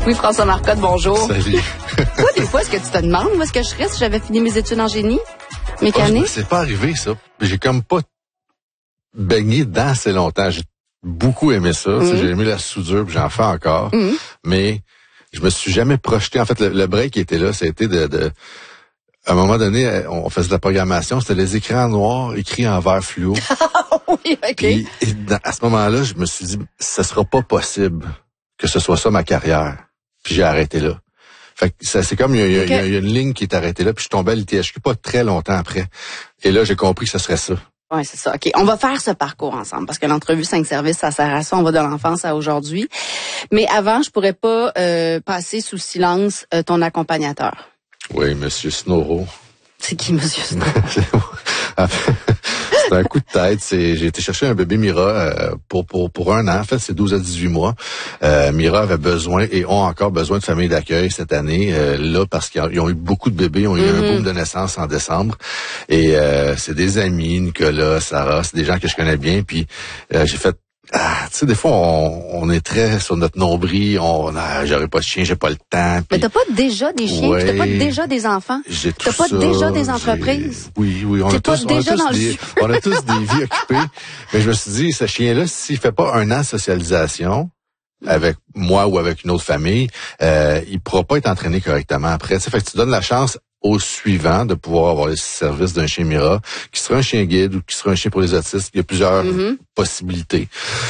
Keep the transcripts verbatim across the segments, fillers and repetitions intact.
Oui, François Marcotte, bonjour. Salut. Toi, des fois, est-ce que tu te demandes où est-ce que je serais si j'avais fini mes études en génie mécanique? Oh, c'est pas arrivé, ça. J'ai comme pas baigné dedans assez longtemps. J'ai beaucoup aimé ça. Mm-hmm. J'ai aimé la soudure, puis j'en fais encore. Mm-hmm. Mais je me suis jamais projeté. En fait, le, le break qui était là, ça a été de... de à un moment donné, on faisait de la programmation, c'était les écrans noirs écrits en vert fluo. Oui, OK. Puis, et dans, à ce moment-là, je me suis dit, ça sera pas possible que ce soit ça ma carrière. Puis j'ai arrêté là. Fait que ça, c'est comme, il y, okay. y, y a une ligne qui est arrêtée là, puis je suis tombé à l'I T H Q pas très longtemps après. Et là, j'ai compris que ce serait ça. Oui, c'est ça. OK. On va faire ce parcours ensemble, parce que l'entrevue cinq services, ça sert à ça. On va de l'enfance à aujourd'hui. Mais avant, je pourrais pas euh, passer sous silence euh, ton accompagnateur. Oui, Monsieur Snoro. C'est qui, Monsieur Snoro? C'est un coup de tête. C'est, j'ai été chercher un bébé Mira euh, pour pour pour un an. En fait, c'est douze à dix-huit mois. Euh, Mira avait besoin et ont encore besoin de famille d'accueil cette année. Euh, là, parce qu'ils ont eu beaucoup de bébés. Ils ont eu mm-hmm. un boom de naissance en décembre. Et euh, c'est des amis, Nicolas, Sarah, c'est des gens que je connais bien. Puis euh, j'ai fait... Ah, tu sais, des fois, on, on est très sur notre nombril, on, ah, j'aurais pas de chien, j'ai pas le temps. Pis... Mais t'as pas déjà des chiens, ouais, t'as pas déjà des enfants, j'ai tout t'as pas ça, déjà des entreprises. J'ai... Oui, oui, on a, tous, on, a tous des, on a tous des vies occupées. Mais je me suis dit, ce chien-là, s'il fait pas un an de socialisation avec moi ou avec une autre famille, euh, il pourra pas être entraîné correctement après. Tu sais, fait que tu donnes la chance au suivant de pouvoir avoir les services d'un chien Mira, qui sera un chien guide ou qui sera un chien pour les autistes. Il y a plusieurs mm-hmm. possibilités.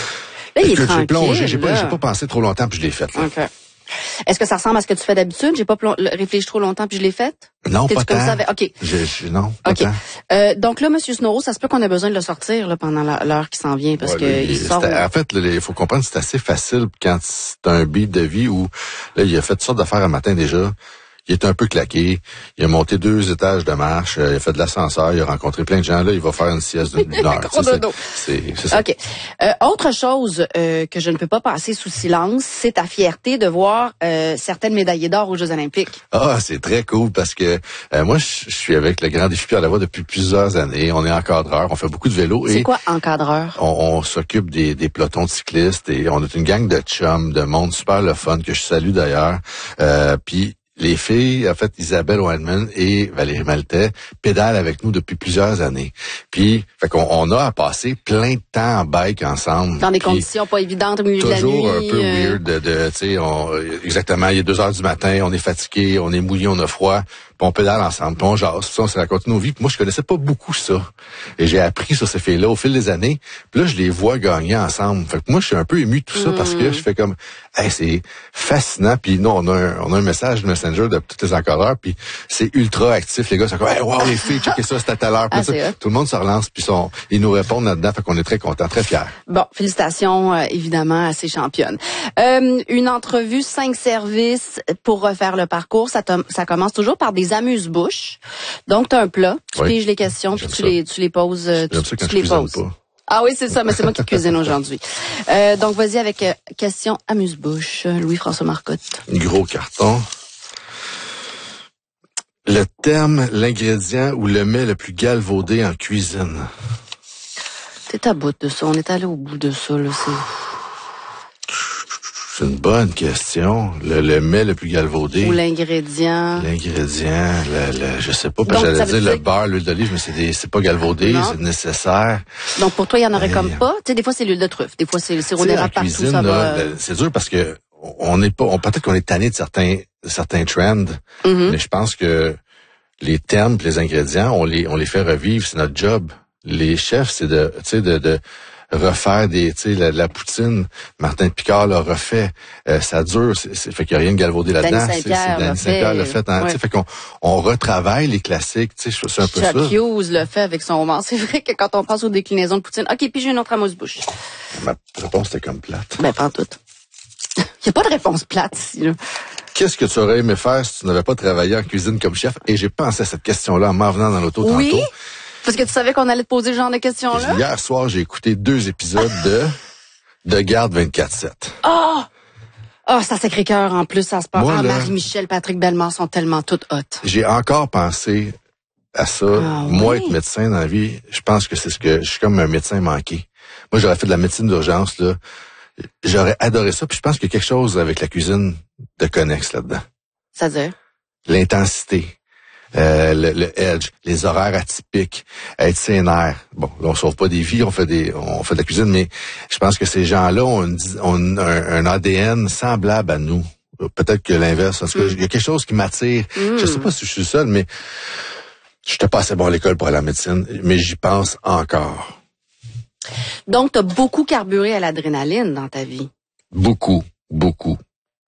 Là, il est j'ai plongé, j'ai là. pas, j'ai pas pensé trop longtemps puis je l'ai faite. Okay. Est-ce que ça ressemble à ce que tu fais d'habitude? J'ai pas plong... réfléchi trop longtemps puis je l'ai faite? Non, pas tant. Ça avec... OK. Je, je, non, pas OK. tant. Euh, donc là, Monsieur Snoro, ça se peut qu'on ait besoin de le sortir là, pendant la, l'heure qui s'en vient parce ouais, que là, il sort... En fait, il faut comprendre que c'est assez facile quand c'est un beat de vie où là, il a fait toutes sortes d'affaires un matin déjà. Il est un peu claqué. Il a monté deux étages de marche. Il a fait de l'ascenseur. Il a rencontré plein de gens. Là, il va faire une sieste d'une heure. c'est, c'est, c'est ça. OK. Euh, autre chose euh, que je ne peux pas passer sous silence, c'est ta fierté de voir euh, certaines médaillées d'or aux Jeux olympiques. Ah, c'est très cool parce que euh, moi, je suis avec le Grand Défi Pierre-Lavoie depuis plusieurs années. On est encadreur. On fait beaucoup de vélo. C'est et quoi encadreur? On, on s'occupe des, des pelotons de cyclistes et on est une gang de chums, de monde super le fun que je salue d'ailleurs. Euh, puis les filles, en fait, Isabelle Weinman et Valérie Maltais pédalent avec nous depuis plusieurs années. Puis, fait qu'on on a à passer plein de temps en bike ensemble. Dans des conditions pas évidentes au milieu de la nuit. Toujours un peu euh... weird de, de tu sais, exactement, il est deux heures du matin, on est fatigué, on est mouillé, on a froid. Puis on pédale ensemble, puis on jase, puis on se raconte nos vies. Puis moi, je connaissais pas beaucoup ça. Et j'ai appris sur ces filles-là au fil des années. Puis là, je les vois gagner ensemble. Fait que moi, je suis un peu ému de tout ça mmh. parce que je fais comme, hey, c'est fascinant. Puis nous, on a un, on a un message de Messenger de tous les encadreurs, puis c'est ultra actif. Les gars sont comme, hey, wow, les filles, checkez ça, c'est à telle heure. Puis ah, ça, tout le monde se relance, puis sont, ils nous répondent là-dedans. Fait qu'on est très contents, très fiers. Bon, félicitations, euh, évidemment, à ces championnes. Euh, une entrevue, cinq services pour refaire le parcours. Ça, ça commence toujours par des amuse-bouches. Donc, tu as un plat, tu oui. piges les questions, puis tu les, tu les poses. J'aime tu, ça quand tu je les poses. Pas. Ah oui, c'est ça, mais c'est moi qui cuisine aujourd'hui. Euh, donc, vas-y avec euh, question amuse-bouche. Louis-François Marcotte. Gros carton. Le terme, l'ingrédient ou le mets le plus galvaudé en cuisine. T'es à bout de ça. On est allé au bout de ça, là. C'est... C'est une bonne question. Le, le mets le plus galvaudé. Ou l'ingrédient. L'ingrédient, le, le, je sais pas, parce que j'allais dire le dire... beurre, l'huile d'olive, mais c'est, des, c'est pas galvaudé, non. C'est nécessaire. Donc pour toi, il y en aurait et... comme pas. Tu sais, des fois c'est l'huile de truffe, des fois c'est le sirop d'érable partout, cuisine, ça là, va. C'est dur parce que on n'est pas, on, peut-être qu'on est tanné de certains, de certains trends, mm-hmm. mais je pense que les termes, les ingrédients, on les, on les fait revivre, c'est notre job. Les chefs, c'est de, tu sais, de, de refaire des, tu sais, la, la poutine. Martin Picard l'a refait. Euh, ça dure, c'est, c'est, fait qu'il n'y a rien de galvaudé là-dedans. Danny Saint-Pierre Danny Saint-Pierre l'a fait. Hein, ouais. Fait qu'on on retravaille les classiques. Tu sais, c'est un peu Chuck ça. Chuck Hughes le fait avec son roman. C'est vrai que quand on passe aux déclinaisons de poutine, ok, puis j'ai une autre amuse-bouche. Ma réponse était comme plate. Ben pas toute. Il n'y a pas de réponse plate ici. Là. Qu'est-ce que tu aurais aimé faire si tu n'avais pas travaillé en cuisine comme chef? Et j'ai pensé à cette question-là en m'en venant dans l'auto oui? tantôt. Parce que tu savais qu'on allait te poser ce genre de questions-là? Hier soir, j'ai écouté deux épisodes de de Garde vingt-quatre sept. Oh! Oh, ça Sacré-Cœur en plus, ça se passe. Ah, là, Marie-Michel, Patrick Bellemare sont tellement toutes hot. J'ai encore pensé à ça. Ah, Moi, oui? être médecin dans la vie, je pense que c'est ce que je suis comme un médecin manqué. Moi, j'aurais fait de la médecine d'urgence, là. j'aurais adoré ça. Puis je pense qu'il y a quelque chose avec la cuisine de connexe là-dedans. C'est-à-dire? L'intensité. Euh, le, le edge, les horaires atypiques, être sénère. Bon, là, on sauve pas des vies, on fait des, on fait de la cuisine, mais je pense que ces gens-là ont, une, ont un, un A D N semblable à nous. Peut-être que l'inverse. Parce que mm. il y a quelque chose qui m'attire. Mm. Je sais pas si je suis seul, mais je n'étais pas assez bon à l'école pour aller à la médecine, mais j'y pense encore. Donc, tu as beaucoup carburé à l'adrénaline dans ta vie. Beaucoup, beaucoup.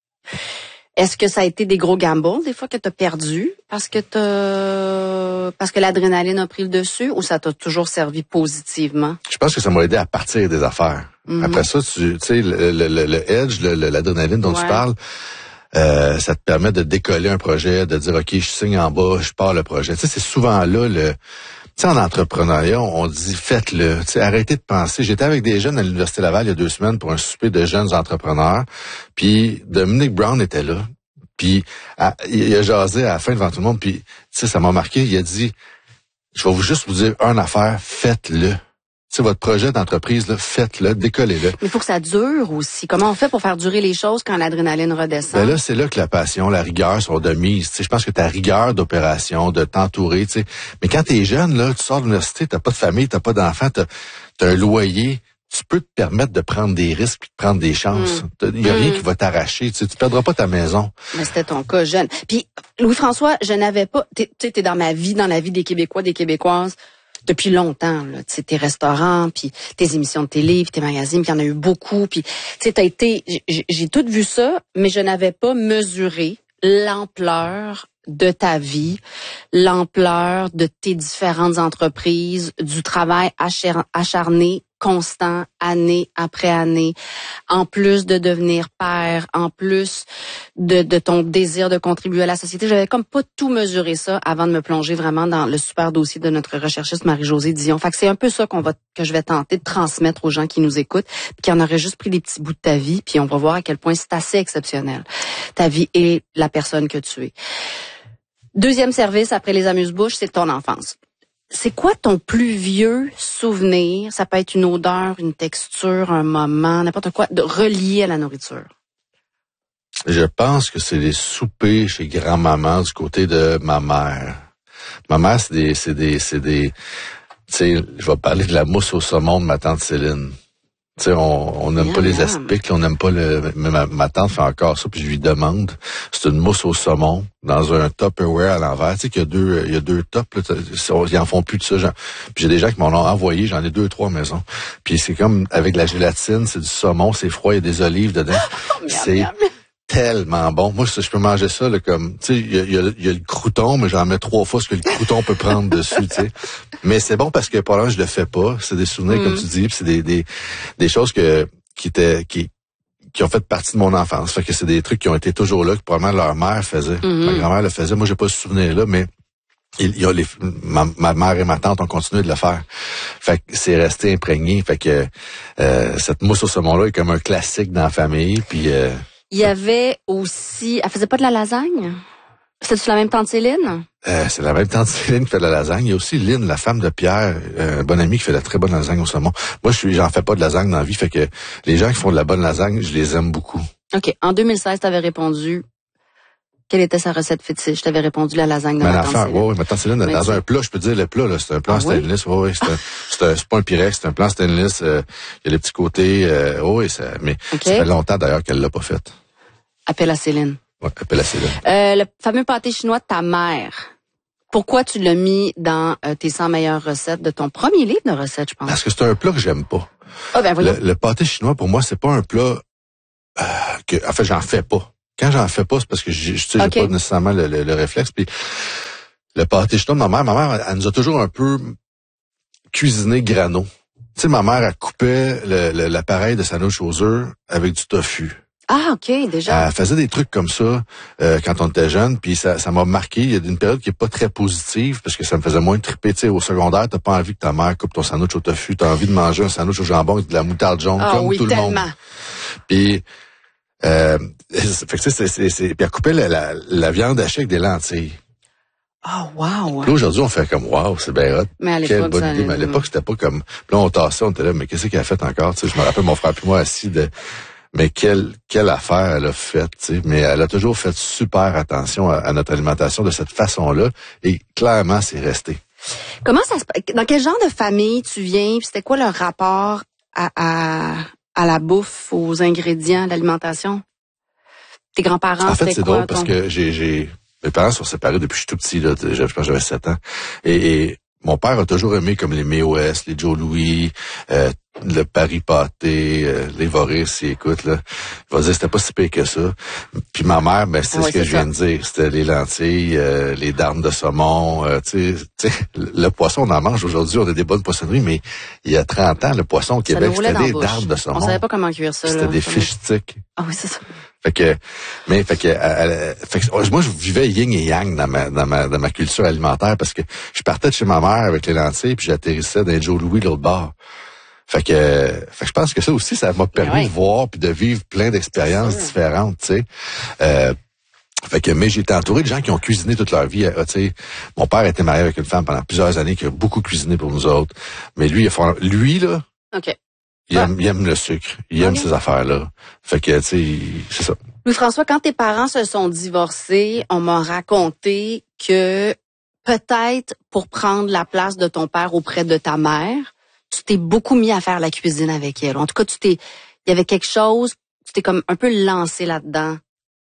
Est-ce que ça a été des gros gambles, des fois, que tu as perdu parce que t'as... parce que l'adrénaline a pris le dessus, ou ça t'a toujours servi positivement? Je pense que ça m'a aidé à partir des affaires. Mm-hmm. Après ça, tu sais, le, le, le, le edge, le, le, l'adrénaline dont ouais. tu parles, euh, ça te permet de décoller un projet, de dire, OK, je signe en bas, je pars le projet. Tu sais, c'est souvent là le... Tu sais, en entrepreneuriat, on dit, faites-le. Tu sais, arrêtez de penser. J'étais avec des jeunes à l'Université Laval il y a deux semaines pour un souper de jeunes entrepreneurs. Puis Dominique Brown était là. Puis à, il a jasé à la fin devant tout le monde. Puis, tu sais, ça m'a marqué. Il a dit, je vais vous juste vous dire une affaire, faites-le. Tu sais, votre projet d'entreprise, là, faites-le, décollez-le. Mais il faut que ça dure aussi. Comment on fait pour faire durer les choses quand l'adrénaline redescend? Ben là, c'est là que la passion, la rigueur sont de mise. Tu sais, je pense que ta rigueur d'opération, de t'entourer, tu sais. Mais quand t'es jeune, là, tu sors de l'université, t'as pas de famille, t'as pas d'enfants, t'as, t'as un loyer, tu peux te permettre de prendre des risques, de prendre des chances. Il mmh. y a rien mmh. qui va t'arracher. Tu sais, tu perdras pas ta maison. Mais c'était ton cas jeune. Puis, Louis-François, je n'avais pas... Tu sais, t'es dans ma vie, dans la vie des Québécois, des Québécoises, depuis longtemps, là, tu sais, tes restaurants, puis tes émissions de télé, puis tes magazines, puis il y en a eu beaucoup, puis tu sais, t'as été, j'ai, j'ai tout vu ça, mais je n'avais pas mesuré l'ampleur de ta vie, l'ampleur de tes différentes entreprises, du travail acharné, constant, année après année, en plus de devenir père, en plus de, de ton désir de contribuer à la société. J'avais comme pas tout mesuré ça avant de me plonger vraiment dans le super dossier de notre recherchiste Marie-Josée Dion. Fait que c'est un peu ça qu'on va, que je vais tenter de transmettre aux gens qui nous écoutent, puis qui en auraient juste pris des petits bouts de ta vie, puis on va voir à quel point c'est assez exceptionnel, ta vie et la personne que tu es. Deuxième service après les amuse-bouches, c'est ton enfance. C'est quoi ton plus vieux souvenir? Ça peut être une odeur, une texture, un moment, n'importe quoi, de relié à la nourriture. Je pense que c'est les soupers chez grand-maman du côté de ma mère. Ma mère, c'est des, c'est des, c'est des, tu sais, je vais parler de la mousse au saumon de ma tante Céline. Tu sais, on on n'aime yeah, pas les aspics, on n'aime pas le... Ma, ma tante fait encore ça, puis je lui demande. C'est une mousse au saumon dans un Tupperware à l'envers. Tu sais qu'il y a deux, il y a deux tops, là, ils en font plus de ça. Genre. Puis j'ai des gens qui m'en ont envoyé, j'en ai deux, trois maisons. Puis c'est comme avec la gélatine, c'est du saumon, c'est froid, il y a des olives dedans. Oh, c'est miam, miam. Tellement bon. Moi, je peux manger ça là, comme, tu sais, il y a, y, a, y a le crouton, mais j'en mets trois fois ce que le crouton peut prendre dessus, tu sais. Mais c'est bon parce que pour l'instant, je le fais pas. C'est des souvenirs, mm. comme tu dis, puis c'est des, des des choses que qui étaient qui qui ont fait partie de mon enfance. Fait que c'est des trucs qui ont été toujours là, que probablement leur mère faisait. Mm-hmm. Ma grand-mère le faisait. Moi, j'ai pas ce souvenir-là, mais il y a les, ma, ma mère et ma tante ont continué de le faire. Fait que c'est resté imprégné. Fait que euh, cette mousse au saumon-là est comme un classique dans la famille. Puis euh, il y avait aussi... Elle faisait pas de la lasagne? C'est-tu la même tante Céline? Euh, c'est la même tante Céline qui fait de la lasagne. Il y a aussi Lynn, la femme de Pierre, euh, un bon ami qui fait de la très bonne lasagne au saumon. Moi, je suis, j'en fais pas de lasagne dans la vie, fait que les gens qui font de la bonne lasagne, je les aime beaucoup. OK. En deux mille seize, tu avais répondu... Quelle était sa recette fétiche? Je t'avais répondu la lasagne de ma tante Céline. Oui, oui, ma tante Céline, mais dans c'est... un plat, je peux dire le plat, là, c'est un plan ah, stainless. Oui, oui, c'est, un, c'est, un, c'est pas un Pyrex, c'est un plan stainless. Euh, il y a les petits côtés. Euh, oui, ça, mais okay. Ça fait longtemps d'ailleurs qu'elle l'a pas fait. Appelle à Céline. Oui, appelle à Céline. Euh, le fameux pâté chinois de ta mère. Pourquoi tu l'as mis dans euh, tes cent meilleures recettes de ton premier livre de recettes, je pense? Parce que c'est un plat que j'aime pas. Ah, ben voyons. Le, le pâté chinois, pour moi, c'est pas un plat euh, que, en fait, j'en fais pas. Quand j'en fais pas, c'est parce que je, je sais, j'ai okay. pas nécessairement le, le, le réflexe. Puis le pâté chinois de ma mère, ma mère, elle nous a toujours un peu cuisiné grano. Tu sais, ma mère, elle coupait le, le, l'appareil de sandwich aux œufs avec du tofu. Ah, OK, déjà. Elle faisait des trucs comme ça euh, quand on était jeune, puis ça, ça m'a marqué. Il y a une période qui est pas très positive, parce que ça me faisait moins triper. Tu sais, au secondaire, t'as pas envie que ta mère coupe ton sandwich au tofu. T'as envie de manger un sandwich au jambon avec de la moutarde jaune, ah, comme oui, tout tellement. le monde. Puis... Euh, fait que c'est, c'est, c'est, puis elle coupait la, la, la viande hachée avec des lentilles. Oh, wow! Puis là, aujourd'hui, on fait comme, wow, c'est bien hot. Mais à Quelle l'époque, bonne ça... idée. Mais à l'époque, c'était pas comme, puis là, on tassait, on était là, mais qu'est-ce qu'elle a fait encore? Tu sais, je me rappelle mon frère puis moi assis de, mais quelle, quelle affaire elle a faite, tu sais. Mais elle a toujours fait super attention à, à notre alimentation de cette façon-là. Et clairement, c'est resté. Comment ça se passe? Dans quel genre de famille tu viens? Puis c'était quoi le rapport à, à, à la bouffe, aux ingrédients, à l'alimentation? Tes grands-parents, En fait, c'était c'est quoi? drôle parce ton... que j'ai, j'ai, mes parents sont séparés depuis que je suis tout petit, là. Je pense que j'avais sept ans. Et, et mon père a toujours aimé comme les May West, les Joe Louis, euh, le Paris pâté, euh, les Voris, écoute, là. Il va dire c'était pas si pire que ça. Puis ma mère, ben c'est ah, ce ouais, que c'est je viens ça. de dire. C'était les lentilles, euh, les darnes de saumon, euh, tu sais, le poisson, on en mange aujourd'hui, on a des bonnes poissonneries, mais il y a trente ans, le poisson au Québec, c'était des darnes de saumon. On savait pas comment cuire ça. C'était là, des ça fish sticks. Ah oui, c'est ça. Fait que, mais fait que, elle, elle, fait que, moi je vivais yin et yang dans ma dans ma dans ma culture alimentaire parce que je partais de chez ma mère avec les lentilles puis j'atterrissais dans Joe Louis l'autre bord. Fait que, fait que je pense que ça aussi ça m'a permis ouais. de voir puis de vivre plein d'expériences différentes, tu sais. Euh, fait que mais j'ai été entouré de gens qui ont cuisiné toute leur vie. Tu sais, mon père était marié avec une femme pendant plusieurs années qui a beaucoup cuisiné pour nous autres. Mais lui, lui là. OK. Il aime, il aime le sucre. Il aime okay. ces affaires-là. Fait que, tu sais, c'est ça. Louis-François, quand tes parents se sont divorcés, on m'a raconté que peut-être pour prendre la place de ton père auprès de ta mère, tu t'es beaucoup mis à faire la cuisine avec elle. En tout cas, tu t'es, il y avait quelque chose, tu t'es comme un peu lancé là-dedans.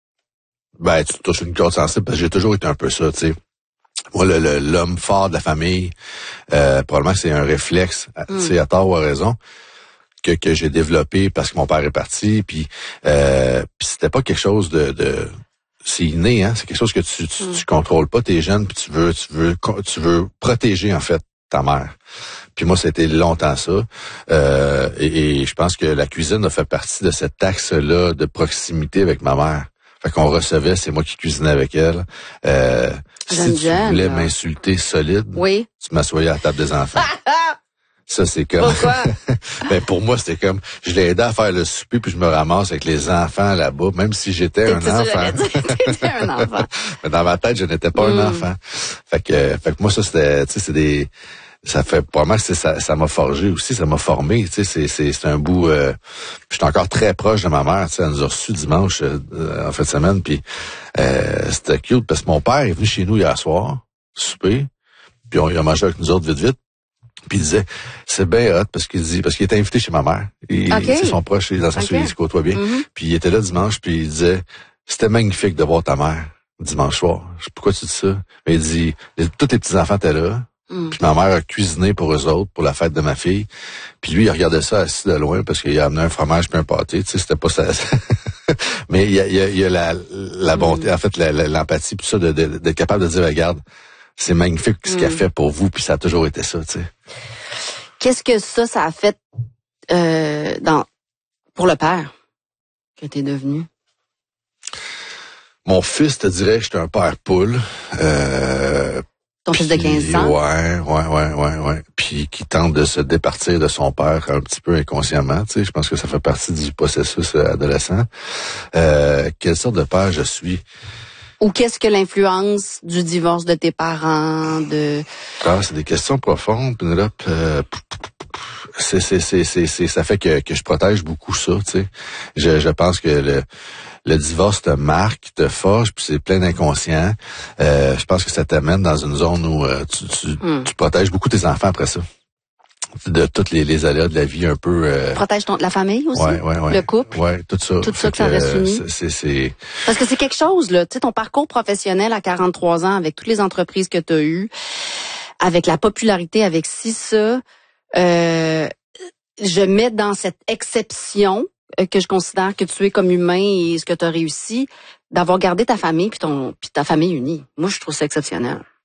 Ben, tu touches une corde sensible parce que j'ai toujours été un peu ça, tu sais. Moi, le, le, l'homme fort de la famille, euh, probablement que c'est un réflexe, mm. tu sais, à tort ou à raison. que que j'ai développé parce que mon père est parti, puis euh, puis c'était pas quelque chose de, de c'est inné, hein, c'est quelque chose que tu tu, mm. tu contrôles pas, t'es jeune puis tu veux tu veux tu veux protéger en fait ta mère. Puis moi c'était longtemps ça, euh, et, et je pense que la cuisine a fait partie de cet axe-là de proximité avec ma mère. Fait qu'on recevait, c'est moi qui cuisinais avec elle. Euh, si tu voulais m'insulter solide, oui. tu m'assoyais à la table des enfants. Ça, c'est comme... Pourquoi? Ben, pour moi, c'était comme... Je l'ai aidé à faire le souper, puis je me ramasse avec les enfants là-bas, même si j'étais un enfant. T'étais un enfant. Mais dans ma tête, je n'étais pas mm. un enfant. Fait que, fait que moi, ça, c'était... Tu sais, c'est des... Ça fait pas mal que ça, ça m'a forgé aussi, ça m'a formé. Tu sais, c'est, c'est, c'est un bout... Euh, je suis encore très proche de ma mère. Tu sais, elle nous a reçus dimanche, euh, en fin de semaine, puis euh, c'était cute, parce que mon père est venu chez nous hier soir, souper, puis on, il a mangé avec nous autres vite, vite. Puis il disait, c'est bien hot parce qu'il dit, parce qu'il était invité chez ma mère. Il, okay. C'est son proche, dans sa okay. il se côtoie bien. Mm-hmm. Puis il était là dimanche, puis il disait, c'était magnifique de voir ta mère dimanche soir. Je sais pourquoi tu dis ça. Mais il dit, les, tous les petits enfants étaient là. Mm. Puis ma mère a cuisiné pour eux autres, pour la fête de ma fille. Puis lui, il regardait ça assis de loin parce qu'il a amené un fromage puis un pâté. Tu sais, c'était pas ça. Mais il y a, il y a, il y a la, la bonté, mm. en fait, la, la, l'empathie, puis ça, de, de, d'être capable de dire, regarde, c'est magnifique ce qu'il a fait pour vous, puis ça a toujours été ça, tu sais. Qu'est-ce que ça, ça a fait euh, dans pour le père que t'es devenu? Mon fils, te dirais que j'étais un père poule. Euh, Ton fils de quinze ans? Ouais, ouais, ouais, ouais, ouais. Puis qui tente de se départir de son père un petit peu inconsciemment, tu sais. Je pense que ça fait partie du processus adolescent. Euh, quelle sorte de père je suis? Ou qu'est-ce que l'influence du divorce de tes parents, de... Ah, c'est des questions profondes, Pénélope. Euh, c'est, c'est, c'est, c'est, c'est, ça fait que, que je protège beaucoup ça, tu sais. Je, je pense que le, le divorce te marque, te forge, puis c'est plein d'inconscients. Euh, je pense que ça t'amène dans une zone où euh, tu, tu, hmm. tu protèges beaucoup tes enfants après ça. De toutes les, les aléas de la vie un peu... Euh... Protège ton, la famille aussi? Ouais, ouais, ouais. Le couple? Ouais, tout ça. Tout ça que, que ça reste uni? C'est, c'est... Parce que c'est quelque chose, là. Tu sais, ton parcours professionnel à quarante-trois ans, avec toutes les entreprises que tu as eues, avec la popularité, avec ci, ça, euh, je mets dans cette exception euh, que je considère que tu es comme humain et ce que tu as réussi, d'avoir gardé ta famille puis ton puis ta famille unie. Moi, je trouve ça exceptionnel.